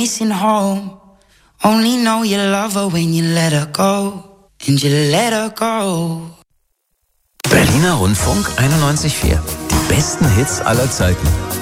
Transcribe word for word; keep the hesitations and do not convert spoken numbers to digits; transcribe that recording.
Missing home. Only know you love her when you let her go. And you let her go. Berliner Rundfunk einundneunzig Komma vier. Die besten Hits aller Zeiten.